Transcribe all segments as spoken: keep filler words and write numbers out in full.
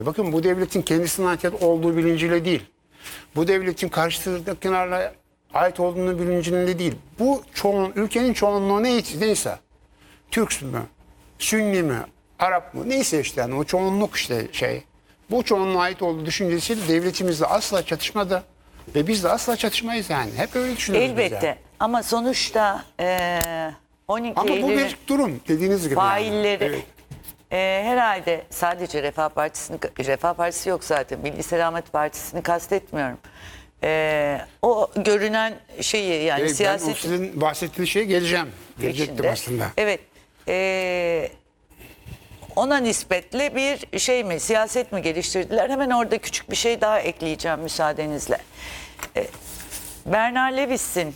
Bakın bu devletin kendisine ait olduğu bilinciyle değil. Bu devletin karşıdakilerle ait olduğunu bilincinde değil. Bu çoğun, ülkenin çoğunluğu neyse, neyse Türk mü, Sünni mi, Arap mı neyse işte yani o çoğunluk işte şey. Bu çoğunluğa ait olduğu düşüncesiyle devletimizle asla çatışmadı. Ve biz de asla çatışmayız yani. Hep öyle düşünüyoruz. Elbette yani. ama sonuçta e, on iki Ama bu Eylül'ün bir durum dediğiniz gibi. failleri Yani. Evet. e, herhalde sadece Refah Partisi'ni, Refah Partisi yok zaten, Milli Selamet Partisi'ni kastetmiyorum. E, o görünen şeyi yani Evet, siyaset... Ben o sizin bahsettiğiniz şeye geleceğim. Gelecektim içinde. aslında. Evet. E, ona nispetle bir şey mi, siyaset mi geliştirdiler? Hemen orada küçük bir şey daha ekleyeceğim müsaadenizle. E, Bernard Lewis'in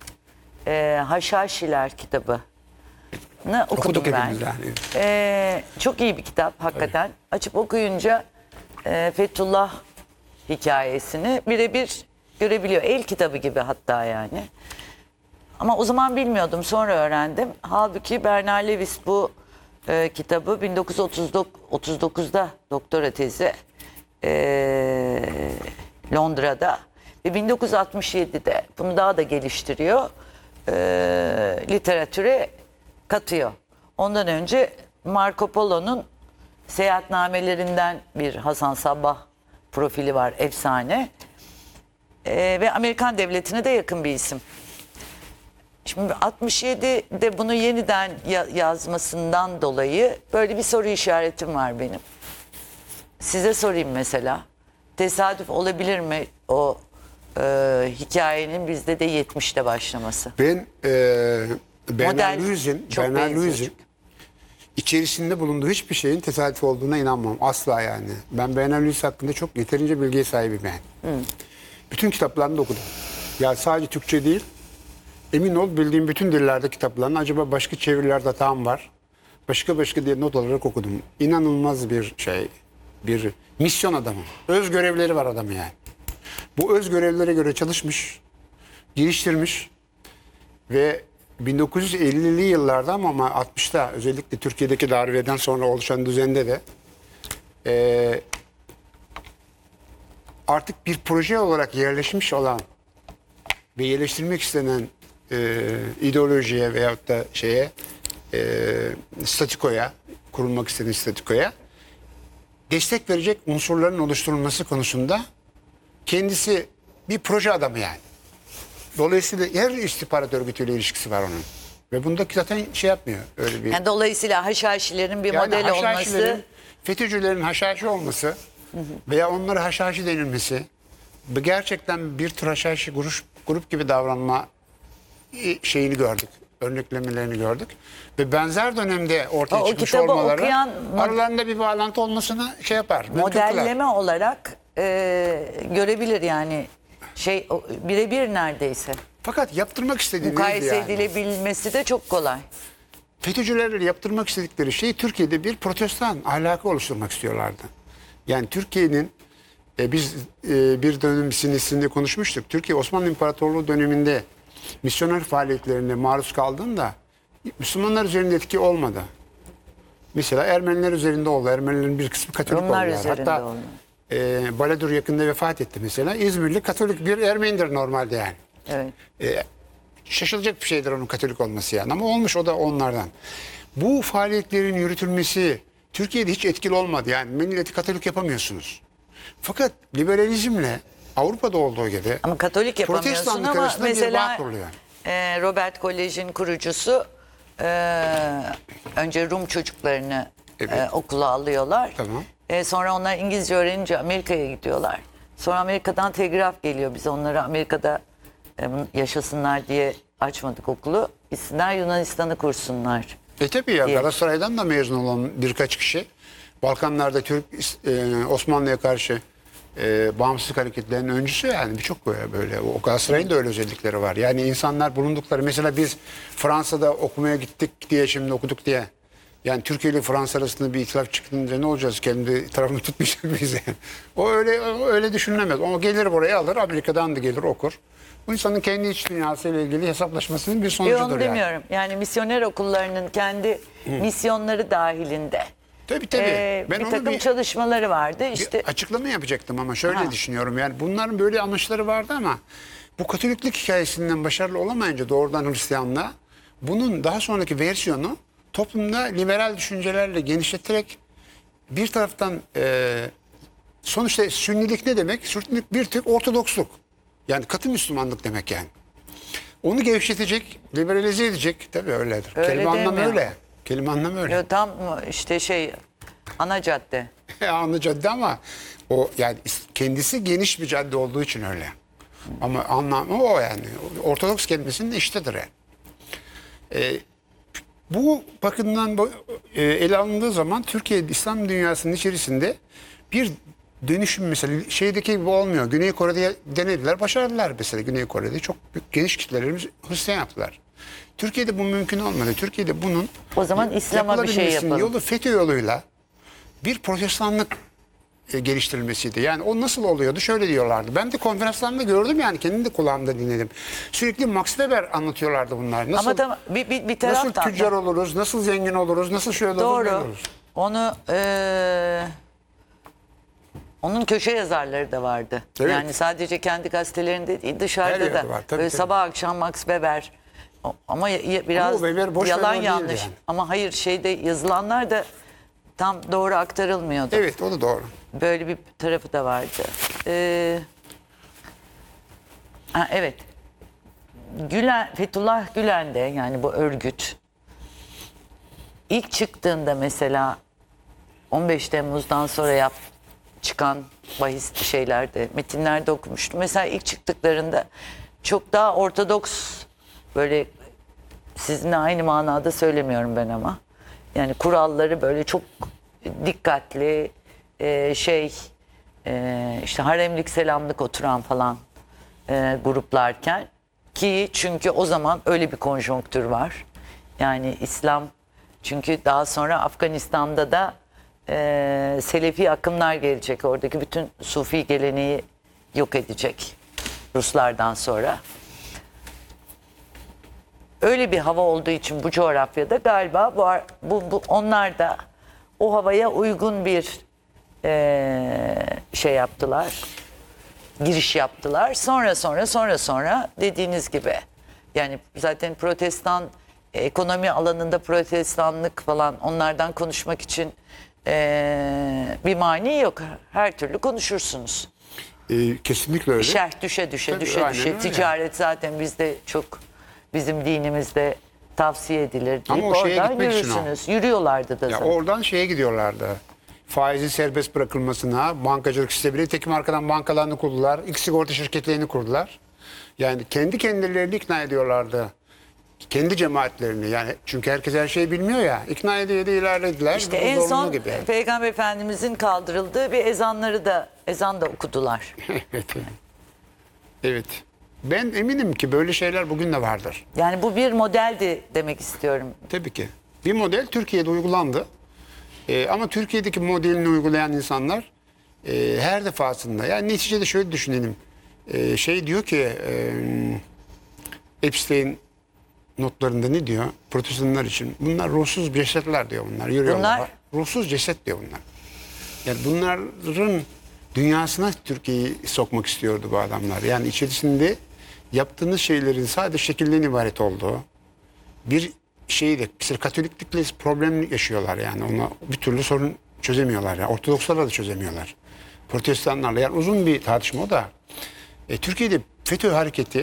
e, Haşhaşiler kitabı. Ne okudum Okuduk ben. hepimiz yani. Ee, çok iyi bir kitap hakikaten. Tabii. Açıp okuyunca e, Fethullah hikayesini birebir görebiliyor. El kitabı gibi hatta yani. Ama o zaman bilmiyordum, sonra öğrendim. Halbuki Bernard Lewis bu e, kitabı bin dokuz yüz otuz dokuzda doktora tezi e, Londra'da ve bin dokuz yüz altmış yedide bunu daha da geliştiriyor. E, literatüre katıyor. Ondan önce Marco Polo'nun seyahatnamelerinden bir Hasan Sabbah profili var, efsane. Ee, ve Amerikan devletine de yakın bir isim. Şimdi altmış yedide bunu yeniden ya- yazmasından dolayı böyle bir soru işaretim var benim. Size sorayım mesela. Tesadüf olabilir mi o e, hikayenin bizde de yetmişte başlaması? Ben e, Bernard Model Lewis'in çok Bernard benziyor Lewis'in çünkü. içerisinde bulunduğu hiçbir şeyin tesadüf olduğuna inanmam. Asla yani. Ben Bernard Lewis hakkında çok yeterince bilgiye sahibim yani. Hı. Bütün kitaplarını da okudum. Yani sadece Türkçe değil. Emin ol bildiğim bütün dillerde kitaplarını acaba başka çevirilerde hatam var. Başka başka diye not olarak okudum. İnanılmaz bir şey. Bir misyon adamı. Öz görevleri var adamı yani. Bu öz görevlere göre çalışmış, geliştirmiş ve bin dokuz yüz ellili yıllarda ama altmışta özellikle Türkiye'deki darbeden sonra oluşan düzende de e, artık bir proje olarak yerleşmiş olan ve yerleştirmek istenen e, ideolojiye veyahut da şeye e, statikoya, kurulmak istenen statikoya destek verecek unsurların oluşturulması konusunda kendisi bir proje adamı yani. Dolayısıyla her istihbarat örgütüyle ilişkisi var onun. Ve bunda zaten şey yapmıyor. Öyle bir. Yani dolayısıyla Haşhaşilerin bir Yani modeli haşhaşilerin, olması... FETÖ'cülerin haşhaşi olması hı hı. veya onlara haşhaşi denilmesi bu gerçekten bir tür haşhaşi grup, grup gibi davranma şeyini gördük. Örneklemelerini gördük. Ve benzer dönemde ortaya o, çıkmış o kitabı olmaları okuyan, aralarında bir bağlantı olmasını şey yapar. modelleme olarak e, görebilir yani. Şey birebir neredeyse. Fakat yaptırmak istediğiniz Mukayese yani. edilebilmesi de çok kolay. FETÖ'cülerle yaptırmak istedikleri şey Türkiye'de bir protestan ahlakı oluşturmak istiyorlardı. Yani Türkiye'nin e, biz e, bir dönem sinesinde konuşmuştuk. Türkiye Osmanlı İmparatorluğu döneminde misyoner faaliyetlerine maruz kaldığında Müslümanlar üzerinde etki olmadı. Mesela Ermeniler üzerinde oldu. Ermenilerin bir kısmı Katolik Rumlar oldular. üzerinde Hatta oldu. e, Baladur yakında vefat etti mesela. İzmirli Katolik bir Ermenidir normalde yani. Evet. E, şaşılacak bir şeydir onun Katolik olması yani. Ama olmuş o da onlardan. Bu faaliyetlerin yürütülmesi Türkiye'de hiç etkili olmadı. Yani milleti Katolik yapamıyorsunuz. Fakat liberalizmle Avrupa'da olduğu gibi Ama Katolik yapamıyorsun Protestanlık ama arasında bir mesela bağ kuruluyor. e, Robert Kolej'in kurucusu e, önce Rum çocuklarını Evet. e, okula alıyorlar. Tamam. E, sonra onlar İngilizce öğrenince Amerika'ya gidiyorlar. Sonra Amerika'dan telgraf geliyor. Biz onları Amerika'da e, yaşasınlar diye açmadık okulu. Gitsinler Yunanistan'ı kursunlar. E tabii ya diye. Galatasaray'dan da mezun olan birkaç kişi Balkanlarda Türk e, Osmanlı'ya karşı e, bağımsızlık hareketlerinin öncüsü yani birçok böyle, böyle. O Galatasaray'ın da öyle özellikleri var. Yani insanlar bulundukları mesela biz Fransa'da okumaya gittik diye şimdi okuduk diye. Yani Türkiye ile Fransa arasında bir itilaf çıktığında ne olacağız? Kendi tarafını tutmayacak mıyız yani? O öyle o öyle düşünülemez. O gelir buraya alır, Amerika'dan da gelir okur. Bu insanın kendi iç dünyasıyla ilgili hesaplaşmasının bir sonucudur Yok, onu yani. demiyorum. Yani misyoner okullarının kendi misyonları dahilinde Tabii, tabii. e, Ben bir onu takım bir- çalışmaları vardı. Bir İşte açıklama yapacaktım ama şöyle Ha. düşünüyorum. Yani bunların böyle amaçları vardı ama bu Katoliklik hikayesinden başarılı olamayınca doğrudan Hristiyanlığa, bunun daha sonraki versiyonu toplumda liberal düşüncelerle genişleterek bir taraftan e, sonuçta Sünnilik ne demek? Sünnilik bir tür Ortodoksluk. Yani katı Müslümanlık demek yani. Onu gevşetecek, liberalize edecek. Tabii öyledir. Öyle Kelime anlamı demiyor. öyle. Kelime anlamı öyle. yo, tam işte şey ana cadde. Anlı cadde ama o yani kendisi geniş bir cadde olduğu için öyle. Ama anlamı o yani. Ortodoks kelimesinin iştedir yani. Ee, bu bakımdan bu, e, ele alındığı zaman Türkiye İslam dünyasının içerisinde bir dönüşüm mesela şeydeki gibi olmuyor. Güney Kore'de denediler, başardılar mesela Güney Kore'de. Çok büyük, geniş kitlelerimiz Hristiyan yaptılar. Türkiye'de bu mümkün olmadı. Türkiye'de bunun O zaman İslam'a bir şey yapılabilmesinin yapalım. yolu FETÖ yoluyla bir protestanlık e, geliştirilmesiydi. Yani o nasıl oluyordu? Şöyle diyorlardı. Ben de konferanslarında gördüm yani kendim de kulağımda dinledim. Sürekli Max Weber anlatıyorlardı bunlar. Nasıl, Ama tam bir, bir, bir nasıl taraftan tüccar da- oluruz, nasıl zengin oluruz, nasıl şöyle oluruz, böyle doğru. oluruz. Onu eee, onun köşe yazarları da vardı. Evet. Yani sadece kendi gazetelerinde değil Her dışarıda yerde da. var, tabii, Böyle tabii. sabah akşam Max Weber. O- Ama ya- ya- biraz o Weber boş yalan Weber değildi yanlış. yani. Ama hayır şeyde yazılanlar da tam doğru aktarılmıyordu. Evet, o da doğru. Böyle bir tarafı da vardı. Ee, ha, evet. Gülen, Fethullah Gülen de yani bu örgüt ilk çıktığında mesela on beş Temmuz'dan sonra yap, çıkan bahis şeylerde, metinlerde okumuştum. Mesela ilk çıktıklarında çok daha ortodoks böyle sizinle aynı manada söylemiyorum ben ama. Yani kuralları böyle çok dikkatli e, şey e, işte haremlik selamlık oturan falan e, gruplarken ki çünkü o zaman öyle bir konjonktür var. Yani İslam çünkü daha sonra Afganistan'da da e, Selefi akımlar gelecek. Oradaki bütün Sufi geleneği yok edecek Ruslardan sonra. Öyle bir hava olduğu için bu coğrafyada galiba bu, bu, bu onlar da o havaya uygun bir eee, şey yaptılar. Giriş yaptılar. Sonra sonra sonra sonra dediğiniz gibi yani zaten protestan ekonomi alanında protestanlık falan onlardan konuşmak için eee, bir mani yok. Her türlü konuşursunuz. Ee, kesinlikle öyle. Şerh düşe düşe Tabii, düşe aynen düşe. öyle. Ticaret zaten bizde çok bizim dinimizde tavsiye edilir deyip Ama o şeye oradan gitmek için o. yürürsünüz. Yürüyorlardı da Ya zaten. oradan şeye gidiyorlardı. Faizin serbest bırakılmasına, bankacılık sistemine, tekim arkadan bankalarını kurdular, ilk sigorta şirketlerini kurdular. Yani kendi kendilerini ikna ediyorlardı. Kendi cemaatlerini yani çünkü herkes her şeyi bilmiyor ya. İkna ediyor da ilerlediler. İşte Bu en zorunlu son gibi. Peygamber Efendimizin kaldırıldığı bir ezanları da ezan da okudular. Evet. Evet. Ben eminim ki böyle şeyler bugün de vardır. Yani bu bir modeldi demek istiyorum. Tabii ki. Bir model Türkiye'de uygulandı. Ee, ama Türkiye'deki modelini uygulayan insanlar e, her defasında yani neticede şöyle düşünelim. Ee, şey diyor ki e, Epstein notlarında ne diyor? Protestanlar için. Bunlar ruhsuz cesetler diyor bunlar. Yürüyorlar. Bunlar? Ruhsuz ceset diyor bunlar. Yani bunların dünyasına Türkiye'yi sokmak istiyordu bu adamlar. Yani içerisinde yaptığınız şeylerin sadece şekilden ibaret olduğu bir şeyde mesela Katoliklikle problem yaşıyorlar yani ona bir türlü sorun çözemiyorlar yani Ortodokslarla da çözemiyorlar. Protestanlarla yani uzun bir tartışma o da. E, Türkiye'de FETÖ hareketi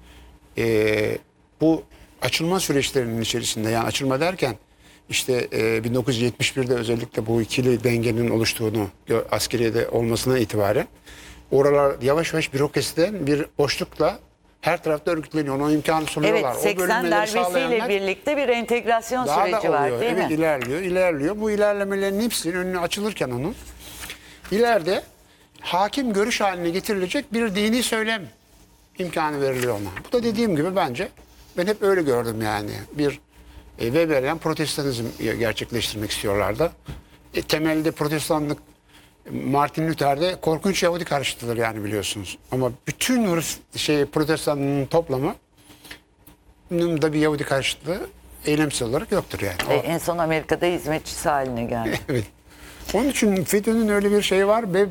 e, bu açılma süreçlerinin içerisinde yani açılma derken işte e, bin dokuz yüz yetmiş birde özellikle bu ikili dengenin oluştuğunu askeriyede olmasına itibaren oralar yavaş yavaş bürokrasiden bir boşlukla her tarafta örgütleniyor. Ona imkanı sunuyorlar. Evet, seksen o bölünmeleri darbesiyle sağlayanlar birlikte bir entegrasyon daha da süreci var oluyor. değil Evet, mi? ilerliyor, ilerliyor. Bu ilerlemelerin hepsinin önüne açılırken onun ileride hakim görüş haline getirilecek bir dini söylem imkanı veriliyor ona. Bu da dediğim gibi bence ben hep öyle gördüm yani. Bir e, Weberian protestanizm gerçekleştirmek istiyorlardı. E, temelde protestanlık Martin Luther'de korkunç Yahudi karşıtıdır yani biliyorsunuz. Ama bütün Rus şey protestanlığın toplamı da bir Yahudi karşıtı eylemsel olarak yoktur yani. E, O- en son Amerika'da hizmetçisi haline geldi. Evet. Onun için FETÖ'nün öyle bir şeyi var ve